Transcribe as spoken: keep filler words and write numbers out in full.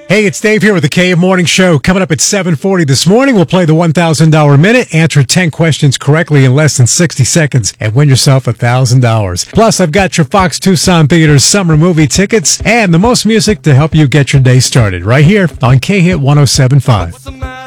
Hey, it's Dave here with the Cave Morning Show. Coming up at seven forty this morning, we'll play the one thousand dollars minute, answer ten questions correctly in less than sixty seconds, and win yourself one thousand dollars. Plus, I've got your Fox Tucson Theater's summer movie tickets and the most music to help you get your day started right here on K-Hit one oh seven point five.